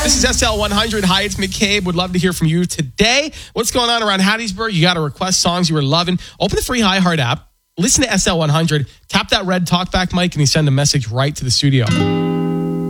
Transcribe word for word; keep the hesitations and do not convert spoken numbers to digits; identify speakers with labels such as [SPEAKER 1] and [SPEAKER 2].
[SPEAKER 1] This is S L one hundred. Hi, it's McCabe. Would love to hear from you today. What's going on around Hattiesburg? You got to request songs you were loving. Open the free iHeart app. Listen to S L one hundred. Tap that red talkback mic and you send a message right to the studio.